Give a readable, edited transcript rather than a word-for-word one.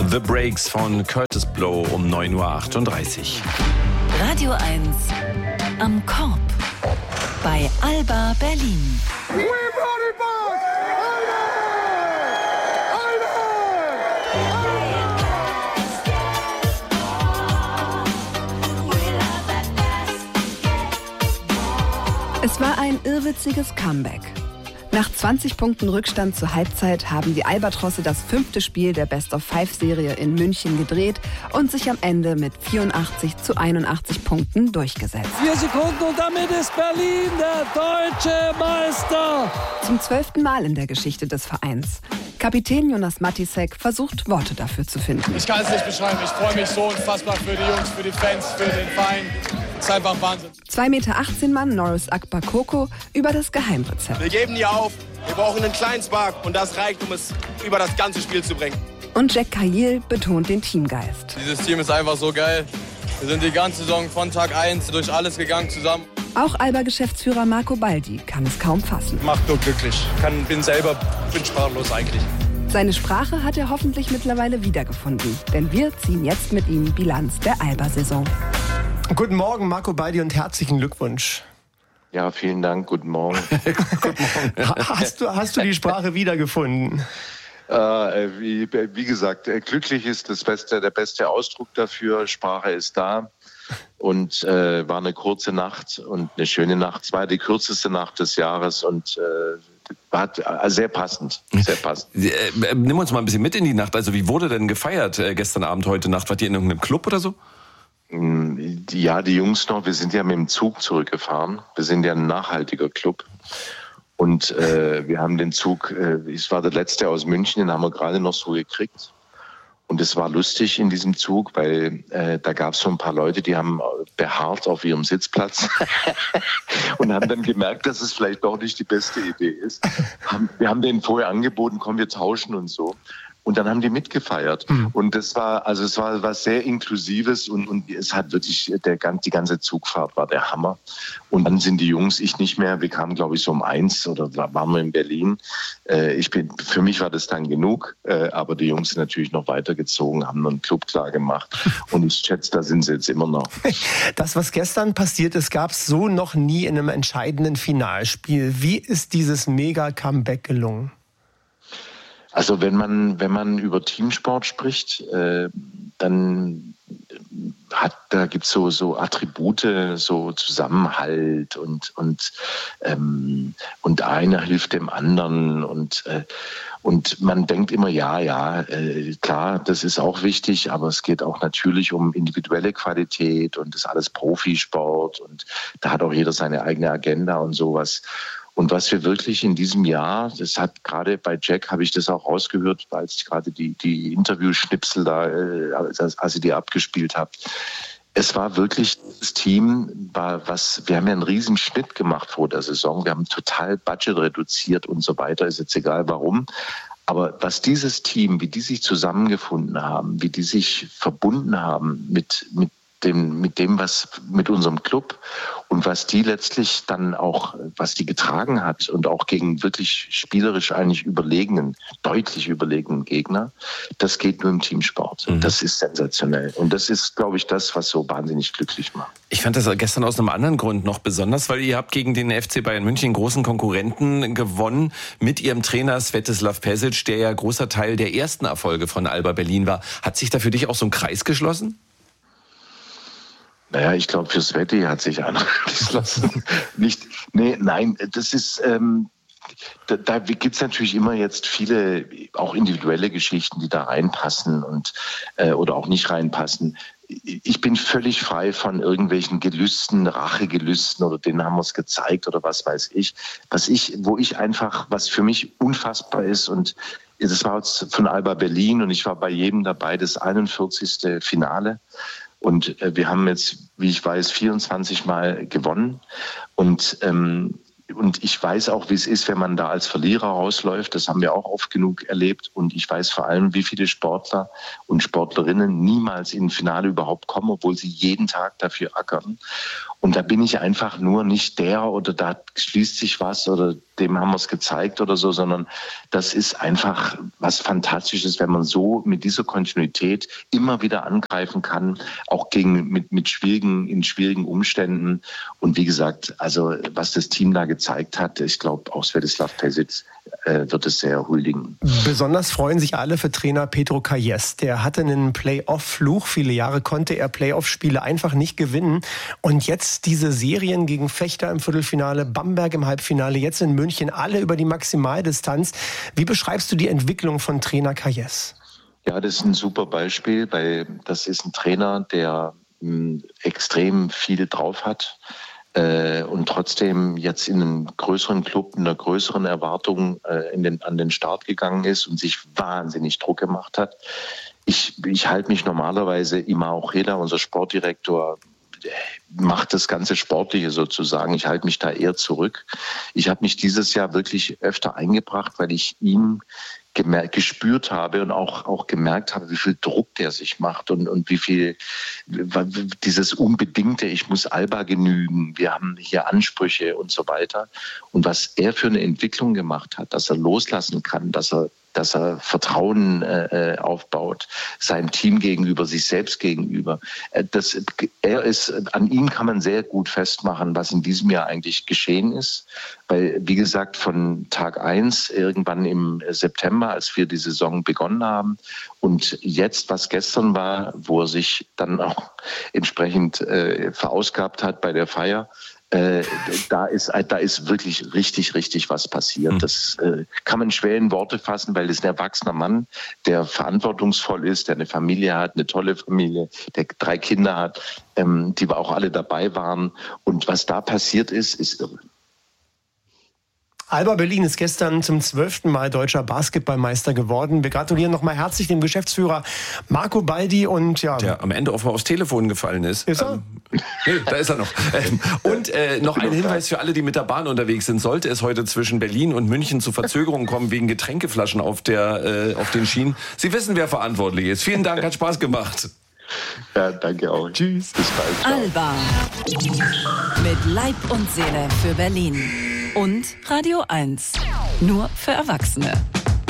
The Breaks von Curtis Blow um 9.38 Uhr. Radio 1 am Korb bei Alba Berlin. Es war ein irrwitziges Comeback. Nach 20 Punkten Rückstand zur Halbzeit haben die Albatrosse das 5. Spiel der Best-of-5-Serie in München gedreht und sich am Ende mit 84-81 Punkten durchgesetzt. 4 Sekunden und damit ist Berlin der deutsche Meister. Zum 12. Mal in der Geschichte des Vereins. Kapitän Jonas Matisek versucht, Worte dafür zu finden. Ich kann es nicht beschreiben. Ich freue mich so unfassbar für die Jungs, für die Fans, für den Verein. Es ist einfach Wahnsinn. 2,18 Meter Mann Norris Akbakoko über das Geheimrezept. Wir geben nie auf. Wir brauchen einen kleinen Spark und das reicht, um es über das ganze Spiel zu bringen. Und Jack Cahill betont den Teamgeist. Dieses Team ist einfach so geil. Wir sind die ganze Saison von Tag 1 durch alles gegangen zusammen. Auch Alba-Geschäftsführer Marco Baldi kann es kaum fassen. Macht nur glücklich. Bin sprachlos eigentlich. Seine Sprache hat er hoffentlich mittlerweile wiedergefunden. Denn wir ziehen jetzt mit ihm Bilanz der Alba-Saison. Guten Morgen, Marco Baldi, und herzlichen Glückwunsch. Ja, vielen Dank. Guten Morgen. Guten Morgen. Hast du die Sprache wiedergefunden? Wie gesagt, glücklich ist der beste Ausdruck dafür. Sprache ist da. Und war eine kurze Nacht und eine schöne Nacht. Es war die kürzeste Nacht des Jahres und war sehr passend. Sehr passend. Nimm uns mal ein bisschen mit in die Nacht. Also wie wurde denn gefeiert gestern Abend, heute Nacht? Wart ihr in irgendeinem Club oder so? Ja, die Jungs noch. Wir sind ja mit dem Zug zurückgefahren. Wir sind ja ein nachhaltiger Club. Und wir haben den Zug, es war der letzte aus München, den haben wir gerade noch so gekriegt. Und es war lustig in diesem Zug, weil da gab es so ein paar Leute, die haben beharrt auf ihrem Sitzplatz und haben dann gemerkt, dass es vielleicht doch nicht die beste Idee ist. Wir haben denen vorher angeboten, komm, wir tauschen und so. Und dann haben die mitgefeiert. Und es war was sehr Inklusives und es hat wirklich, die ganze Zugfahrt war der Hammer. Und dann sind die Jungs, ich nicht mehr, wir kamen glaube ich so um 1 oder waren wir in Berlin. Für mich war das dann genug, aber die Jungs sind natürlich noch weitergezogen, haben noch einen Club klar gemacht. Und ich schätze, da sind sie jetzt immer noch. Das, was gestern passiert ist, gab es so noch nie in einem entscheidenden Finalspiel. Wie ist dieses Mega-Comeback gelungen? Also wenn man über Teamsport spricht, dann gibt es so Attribute, so Zusammenhalt und einer hilft dem anderen und man denkt immer, klar, das ist auch wichtig, aber es geht auch natürlich um individuelle Qualität und das ist alles Profisport und da hat auch jeder seine eigene Agenda und sowas. Und was wir wirklich in diesem Jahr, das hat gerade bei Jack, habe ich das auch rausgehört, als ich gerade die Interviewschnipsel da, als ich die abgespielt habe. Es war wirklich, das Team wir haben ja einen riesen Schnitt gemacht vor der Saison. Wir haben total Budget reduziert und so weiter, ist jetzt egal warum. Aber was dieses Team, wie die sich zusammengefunden haben, wie die sich verbunden haben mit unserem Club und was die letztlich dann auch, was die getragen hat und auch gegen wirklich spielerisch eigentlich deutlich überlegenen Gegner, das geht nur im Teamsport. Und das ist sensationell. Und das ist, glaube ich, das, was so wahnsinnig glücklich macht. Ich fand das gestern aus einem anderen Grund noch besonders, weil ihr habt gegen den FC Bayern München einen großen Konkurrenten gewonnen mit ihrem Trainer Svetislav Pesic, der ja großer Teil der ersten Erfolge von Alba Berlin war. Hat sich da für dich auch so ein Kreis geschlossen? Naja, ich glaube, für Sveti hat sich einer geschlossen. Nein, das ist, da gibt's natürlich immer jetzt viele, auch individuelle Geschichten, die da reinpassen oder auch nicht reinpassen. Ich bin völlig frei von irgendwelchen Gelüsten, Rachegelüsten oder denen haben wir es gezeigt oder was weiß ich. Was für mich unfassbar ist und das war jetzt von Alba Berlin und ich war bei jedem dabei, das 41. Finale. Und wir haben jetzt, wie ich weiß, 24 Mal gewonnen. Und ich weiß auch, wie es ist, wenn man da als Verlierer rausläuft. Das haben wir auch oft genug erlebt. Und ich weiß vor allem, wie viele Sportler und Sportlerinnen niemals in ein Finale überhaupt kommen, obwohl sie jeden Tag dafür ackern. Und da bin ich einfach nur nicht der oder da schließt sich was oder dem haben wir es gezeigt oder so, sondern das ist einfach was Fantastisches, wenn man so mit dieser Kontinuität immer wieder angreifen kann, auch in schwierigen Umständen. Und wie gesagt, also was das Team da gezeigt hat, ich glaube, auch Svetislav Pešić wird es sehr huldigen. Besonders freuen sich alle für Trainer Petro Kayes. Der hatte einen Playoff-Fluch. Viele Jahre konnte er Playoff-Spiele einfach nicht gewinnen. Und jetzt diese Serien gegen Fechter im Viertelfinale, Bamberg im Halbfinale, jetzt in München, alle über die Maximaldistanz. Wie beschreibst du die Entwicklung von Trainer Kayes? Ja, das ist ein super Beispiel, weil das ist ein Trainer, der extrem viel drauf hat. Und trotzdem jetzt in einem größeren Club, in einer größeren Erwartung an den Start gegangen ist und sich wahnsinnig Druck gemacht hat. Ich halte mich normalerweise, Ima Ocheda, unser Sportdirektor, macht das ganze Sportliche sozusagen. Ich halte mich da eher zurück. Ich habe mich dieses Jahr wirklich öfter eingebracht, weil ich ihn gespürt habe und auch gemerkt habe, wie viel Druck der sich macht und wie viel dieses Unbedingte, ich muss Alba genügen, wir haben hier Ansprüche und so weiter. Und was er für eine Entwicklung gemacht hat, dass er loslassen kann, dass er Vertrauen aufbaut, seinem Team gegenüber, sich selbst gegenüber. An ihm kann man sehr gut festmachen, was in diesem Jahr eigentlich geschehen ist. Weil, wie gesagt, von Tag 1, irgendwann im September, als wir die Saison begonnen haben, und jetzt, was gestern war, wo er sich dann auch entsprechend verausgabt hat bei der Feier, da ist wirklich richtig was passiert. Das kann man schwer in Worte fassen, weil es ein erwachsener Mann, der verantwortungsvoll ist, der eine Familie hat, eine tolle Familie, der 3 Kinder hat, die auch alle dabei waren. Und was da passiert ist irre. Alba Berlin ist gestern zum 12. Mal deutscher Basketballmeister geworden. Wir gratulieren nochmal herzlich dem Geschäftsführer Marco Baldi und ja. Der am Ende offenbar aufs Telefon gefallen ist. Ist er? Nee, da ist er noch. Und noch ein Hinweis für alle, die mit der Bahn unterwegs sind. Sollte es heute zwischen Berlin und München zu Verzögerungen kommen wegen Getränkeflaschen auf den Schienen, Sie wissen, wer verantwortlich ist. Vielen Dank, hat Spaß gemacht. Ja, danke auch. Tschüss. Bis bald. Alba. Mit Leib und Seele für Berlin. Und Radio 1. Nur für Erwachsene.